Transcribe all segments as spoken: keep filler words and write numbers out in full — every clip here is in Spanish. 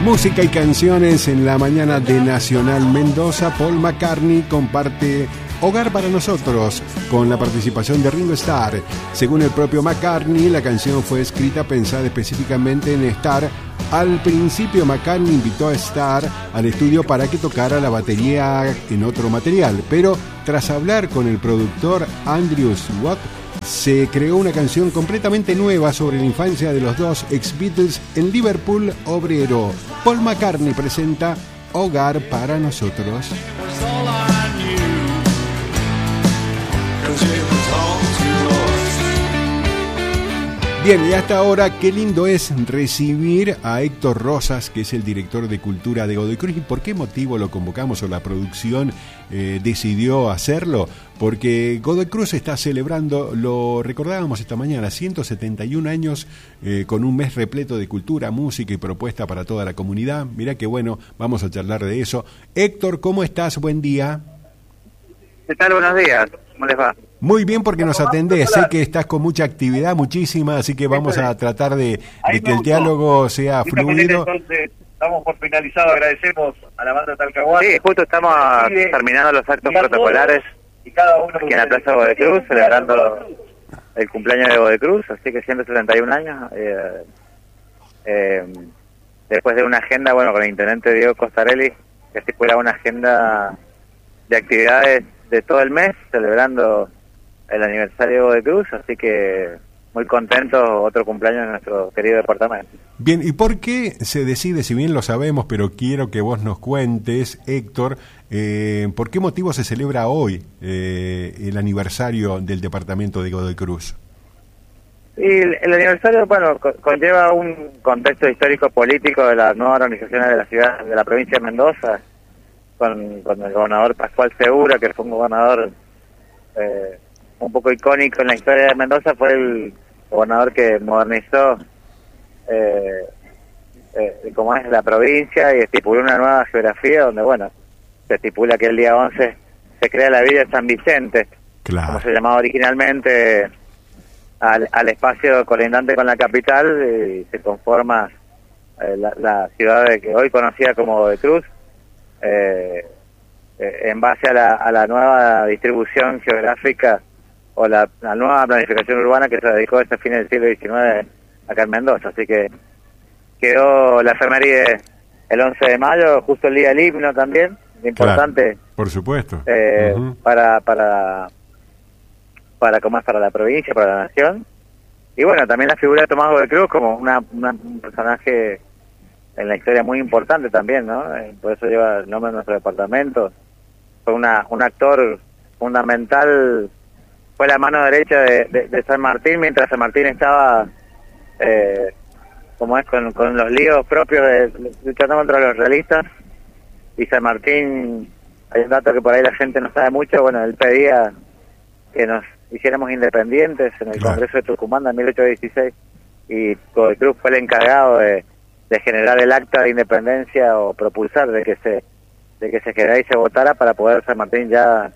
Música y canciones en la mañana de Nacional Mendoza. Paul McCartney comparte Hogar para Nosotros con la participación de Ringo Starr. Según el propio McCartney, la canción fue escrita pensada específicamente en Starr. Al principio, McCartney invitó a Starr al estudio para que tocara la batería en otro material, pero tras hablar con el productor Andrew Watt, se creó una canción completamente nueva sobre la infancia de los dos ex-Beatles en Liverpool obrero. Paul McCartney presenta Hogar para Nosotros. Bien, y hasta ahora, qué lindo es recibir a Héctor Rosas, que es el director de Cultura de Godoy Cruz. ¿Y por qué motivo lo convocamos o la producción eh, decidió hacerlo? Porque Godoy Cruz está celebrando, lo recordábamos esta mañana, ciento setenta y un años eh, con un mes repleto de cultura, música y propuesta para toda la comunidad. Mirá qué bueno, vamos a charlar de eso. Héctor, ¿cómo estás? Buen día. ¿Qué tal? Buenos días. ¿Cómo les va? Muy bien, porque nos atendés. Sé que estás con mucha actividad, muchísima, así que vamos a tratar de, de que el diálogo sea fluido. Entonces, estamos por finalizado. Agradecemos a la banda Talcahuano. Sí, justo estamos sí, terminando los actos protocolares y cada uno aquí en la Plaza Godoy Cruz, celebrando el cumpleaños de Godoy Cruz, así que ciento setenta y un años. Eh, eh, después de una agenda, bueno, con el intendente Diego Costarelli, que estipulaba una agenda de actividades de todo el mes, celebrando el aniversario de Godoy Cruz, así que muy contentos, otro cumpleaños en nuestro querido departamento. Bien, ¿y por qué se decide, si bien lo sabemos, pero quiero que vos nos cuentes, Héctor, eh, por qué motivo se celebra hoy eh, el aniversario del departamento de Godoy Cruz? Y el, el aniversario, bueno, co- conlleva un contexto histórico-político de las nuevas organizaciones de la ciudad, de la provincia de Mendoza, con, con el gobernador Pascual Segura, que fue un gobernador eh, un poco icónico en la historia de Mendoza, fue el gobernador que modernizó eh, eh, como es la provincia y estipuló una nueva geografía donde, bueno, se estipula que el día once se crea la Villa de San Vicente, claro, como se llamaba originalmente al, al espacio colindante con la capital, y se conforma eh, la, la ciudad de, que hoy conocida como Godoy Cruz, eh, eh, en base a la, a la nueva distribución geográfica o la, la nueva planificación urbana que se dedicó a este fin del siglo diecinueve acá en Mendoza. Así que quedó la efeméride el once de mayo, justo el día del himno también, importante. Claro, por supuesto. Eh, uh-huh. para para para como es para la provincia, para la nación. Y bueno, también la figura de Tomás Godoy Cruz como una, una, un personaje en la historia muy importante también, ¿no? Eh, por eso lleva el nombre de nuestro departamento. Fue una un actor fundamental, fue la mano derecha de, de, de San Martín, mientras San Martín estaba, eh, como es, con, con los líos propios de luchando contra los realistas. Y San Martín, hay un dato que por ahí la gente no sabe mucho, bueno, él pedía que nos hiciéramos independientes en el claro. Congreso de Tucumán de mil ochocientos dieciséis, y Godoy Cruz fue el encargado de, de generar el acta de independencia o propulsar de que se de que se quedara y se votara para poder San Martín ya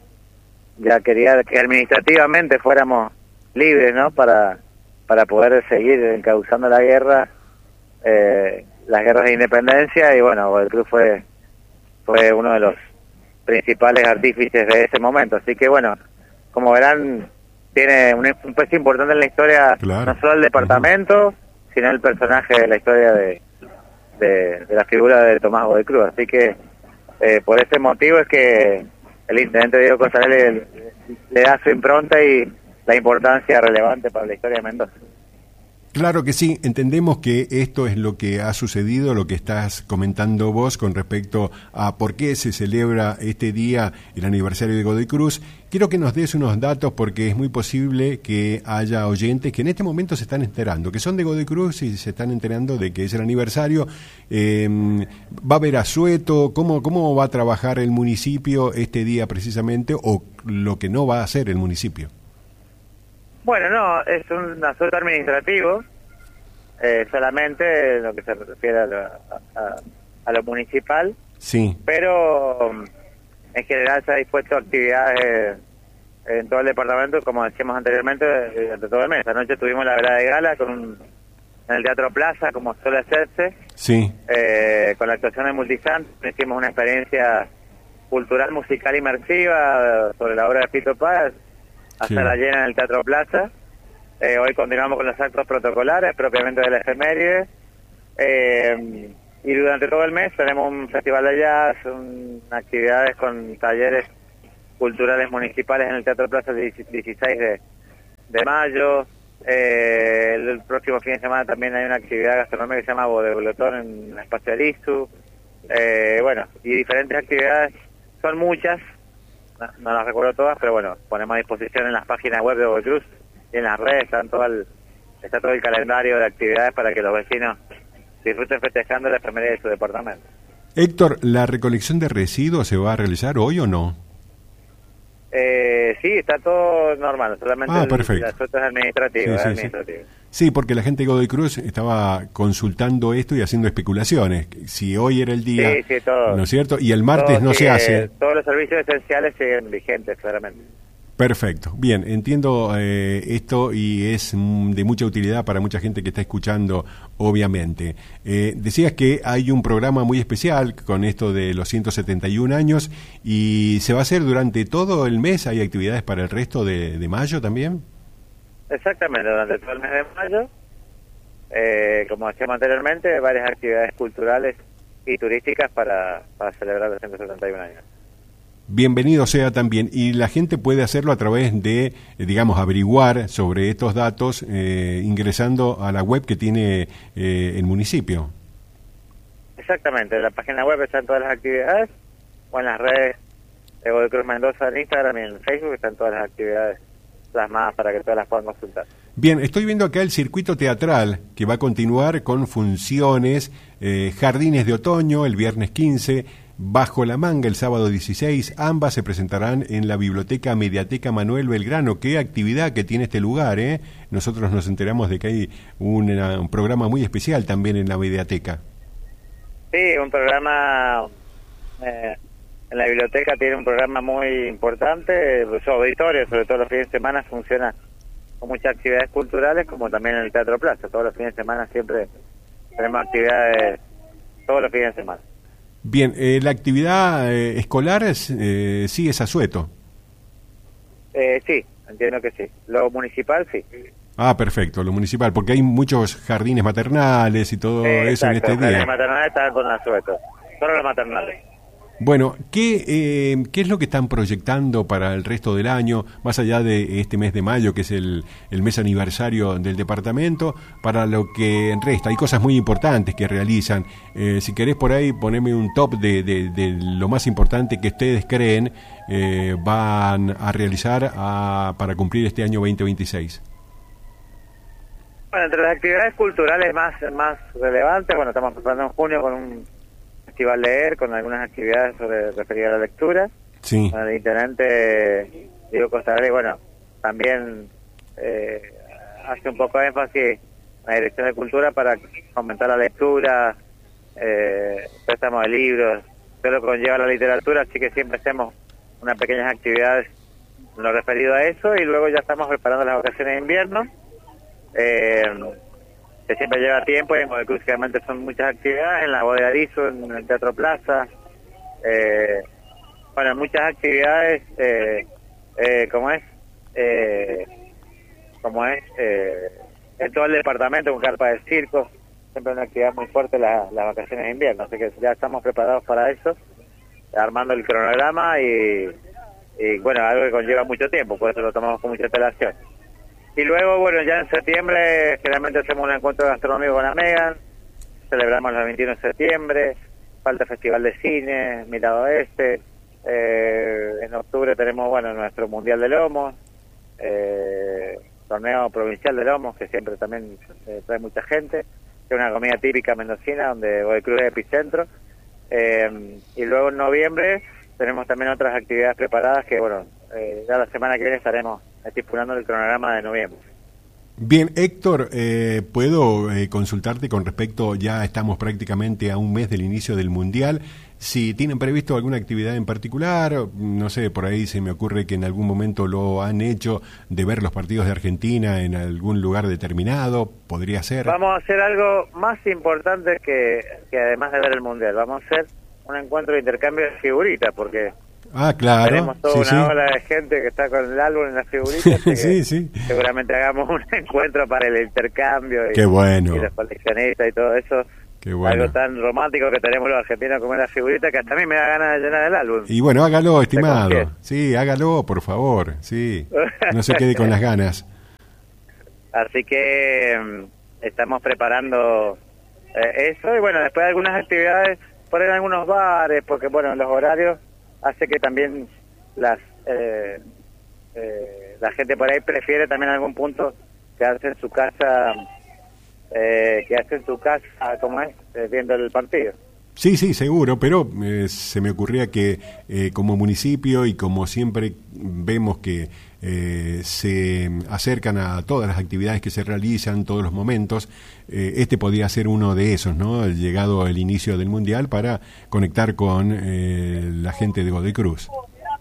ya quería que administrativamente fuéramos libres, ¿no? Para para poder seguir encauzando la guerra, eh, las guerras de independencia, y bueno, Godoy Cruz fue fue uno de los principales artífices de ese momento. Así que bueno, como verán, tiene un, un peso importante en la historia, claro, no solo del departamento, uh-huh, sino el personaje de la historia de, de, de la figura de Tomás Godoy Cruz. Así que eh, por ese motivo es que el intendente Diego Costarelli le, le da su impronta y la importancia relevante para la historia de Mendoza. Claro que sí, entendemos que esto es lo que ha sucedido, lo que estás comentando vos con respecto a por qué se celebra este día, el aniversario de Godoy Cruz. Quiero que nos des unos datos porque es muy posible que haya oyentes que en este momento se están enterando, que son de Godoy Cruz y se están enterando de que es el aniversario. Eh, ¿Va a haber asueto? ¿Cómo, ¿Cómo va a trabajar el municipio este día precisamente, o lo que no va a hacer el municipio? Bueno, no, es un asueto administrativo, eh, solamente lo que se refiere a lo, a, a lo municipal. Sí. Pero en general se ha dispuesto actividades en todo el departamento, como decíamos anteriormente, durante todo el mes. Anoche tuvimos la velada de gala con un, en el Teatro Plaza, como suele hacerse. Sí. Eh, con la actuación de Multisan hicimos una experiencia cultural, musical, inmersiva sobre la obra de Fito Páez, hasta Sí. la llena en el Teatro Plaza. Eh, hoy continuamos con los actos protocolares, propiamente de la efeméride. Eh, y durante todo el mes tenemos un festival de jazz, un, actividades con talleres culturales municipales en el Teatro Plaza el dieciséis de, de mayo. Eh, el próximo fin de semana también hay una actividad gastronómica que se llama Bodeglotón en el espacio de Listu. Eh, bueno, y diferentes actividades, son muchas, no, no las recuerdo todas, pero bueno, ponemos a disposición en las páginas web de Godoy Cruz y en las redes, están todo el, está todo el calendario de actividades para que los vecinos disfruten festejando la efeméride de su departamento. Héctor, ¿la recolección de residuos se va a realizar hoy o no? Eh, sí, está todo normal, solamente Ah, el, perfecto. las otras administrativas. Sí, sí, administrativas. Sí. sí, porque la gente de Godoy Cruz estaba consultando esto y haciendo especulaciones. Si hoy era el día, Sí, sí, todo. ¿no es cierto? Y el martes Todo no sigue- se hace. Todos los servicios esenciales siguen vigentes, claramente. Perfecto. Bien, entiendo eh, esto y es mm, de mucha utilidad para mucha gente que está escuchando, obviamente. Eh, decías que hay un programa muy especial con esto de los ciento setenta y un años y se va a hacer durante todo el mes. ¿Hay actividades para el resto de, de mayo también? Exactamente, durante todo el mes de mayo, eh, como decíamos anteriormente, varias actividades culturales y turísticas para, para celebrar los ciento setenta y un años. Bienvenido sea también, y la gente puede hacerlo a través de, eh, digamos, averiguar sobre estos datos eh, ingresando a la web que tiene eh, el municipio. Exactamente, en la página web están todas las actividades, o en las redes de Godoy Cruz Mendoza, en Instagram y en Facebook están todas las actividades plasmadas para que todas las puedan consultar. Bien, estoy viendo acá el circuito teatral que va a continuar con funciones, eh, Jardines de Otoño el viernes quince, Bajo la Manga el sábado dieciséis, ambas se presentarán en la Biblioteca Mediateca Manuel Belgrano. Qué actividad que tiene este lugar, ¿eh? Nosotros nos enteramos de que hay una, un programa muy especial también en la Mediateca. Sí, un programa, eh, en la biblioteca tiene un programa muy importante, su auditorio, sobre todo los fines de semana, funciona con muchas actividades culturales, como también en el Teatro Plaza. Todos los fines de semana siempre tenemos actividades, todos los fines de semana. Bien, eh, la actividad eh, escolar eh, sigue asueto. Eh, sí, entiendo que sí. Lo municipal, sí. Ah, perfecto, lo municipal, porque hay muchos jardines maternales y todo Eh, eso en exacto, este día. Las maternales están con asueto, solo los maternales. Bueno, ¿qué, eh, ¿qué es lo que están proyectando para el resto del año, más allá de este mes de mayo, que es el, el mes aniversario del departamento, para lo que resta? Hay cosas muy importantes que realizan. Eh, si querés por ahí, poneme un top de, de, de lo más importante que ustedes creen eh, van a realizar a, para cumplir este año veinte veintiséis. Bueno, entre las actividades culturales más más relevantes, bueno, estamos preparando en junio con un festival leer, con algunas actividades sobre referidas a la lectura. Sí. Con el intendente Diego Costarelli, bueno, también eh, hace un poco de énfasis en la Dirección de Cultura para fomentar la lectura, eh, préstamo de libros, todo lo que conlleva la literatura, así que siempre hacemos unas pequeñas actividades en lo referido a eso, y luego ya estamos preparando las vacaciones de invierno, eh, que siempre lleva tiempo, y exclusivamente son muchas actividades en la Bodega Arizo, en el Teatro Plaza, eh, bueno, muchas actividades, eh, eh, como es, eh, como es, eh, en todo el departamento, con carpa de circo, siempre una actividad muy fuerte la, las vacaciones de invierno, así que ya estamos preparados para eso, armando el cronograma y, y bueno, algo que conlleva mucho tiempo, por eso lo tomamos con mucha antelación. Y luego, bueno, ya en septiembre generalmente hacemos un encuentro gastronómico con la Megan, celebramos el veintiuno de septiembre, falta Festival de Cine, Mirado Este, eh, en octubre tenemos, bueno, nuestro Mundial de Lomos, eh, torneo provincial de Lomos, que siempre también eh, trae mucha gente, que es una comida típica mendocina, donde Godoy Cruz es epicentro, eh, y luego en noviembre tenemos también otras actividades preparadas que, bueno, eh, ya la semana que viene estaremos estipulando el cronograma de noviembre. Bien, Héctor, eh, ¿puedo eh, consultarte con respecto, ya estamos prácticamente a un mes del inicio del Mundial, si tienen previsto alguna actividad en particular? No sé, por ahí se me ocurre que en algún momento lo han hecho, de ver los partidos de Argentina en algún lugar determinado, podría ser. Vamos a hacer algo más importante que, que además de ver el Mundial, vamos a hacer un encuentro de intercambio de figuritas, porque... Ah, claro. Tenemos toda sí, una sí. ola de gente que está con el álbum en las figuritas. Sí, sí. Seguramente hagamos un encuentro para el intercambio. Y, Qué bueno. y los coleccionistas y todo eso. Qué bueno. Algo tan romántico que tenemos los argentinos como las figuritas, que hasta a mí me da ganas de llenar el álbum. Y bueno, hágalo, estimado. Sí, hágalo, por favor. Sí. No se quede con las ganas. Así que um, estamos preparando eh, eso. Y bueno, después algunas actividades por ahí en algunos bares, porque bueno, los horarios hace que también las eh, eh, la gente por ahí prefiere también en algún punto quedarse en su casa, eh, quedarse en su casa, ¿cómo es? Eh, viendo el partido. Sí, sí, seguro, pero eh, se me ocurría que eh, como municipio y como siempre vemos que eh, se acercan a todas las actividades que se realizan, todos los momentos, eh, este podría ser uno de esos, ¿no? Llegado el inicio del Mundial, para conectar con eh, la gente de Godoy Cruz.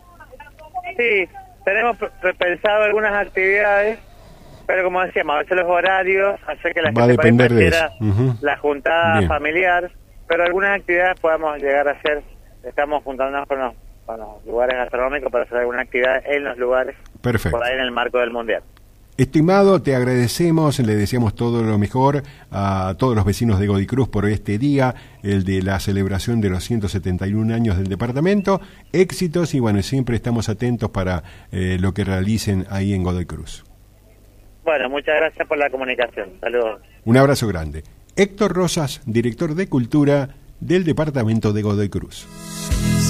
Sí, tenemos pensado algunas actividades, pero como decíamos, a veces los horarios hace que la Va a gente depender de prefiera eso. Uh-huh. la juntada Bien. familiar, pero algunas actividades podemos llegar a hacer. Estamos juntándonos con los, con los lugares gastronómicos para hacer alguna actividad en los lugares. Perfecto. Por ahí en el marco del Mundial. Estimado, te agradecemos, le deseamos todo lo mejor a todos los vecinos de Godoy Cruz por este día, el de la celebración de los ciento setenta y un años del departamento. Éxitos y bueno, siempre estamos atentos para eh, lo que realicen ahí en Godoy Cruz. Bueno, muchas gracias por la comunicación. Saludos. Un abrazo grande. Héctor Rosas, director de Cultura del departamento de Godoy Cruz.